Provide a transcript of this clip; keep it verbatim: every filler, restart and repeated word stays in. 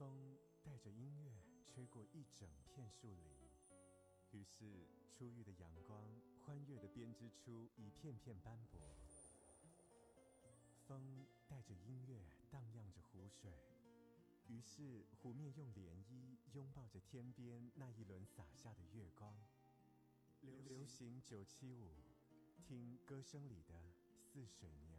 风带着音乐吹过一整片树林，于是初遇的阳光欢悦地编织出一片片斑驳。风带着音乐荡漾着湖水，于是湖面用涟漪拥抱着天边那一轮洒下的月光。流行九七五，听歌声里的似水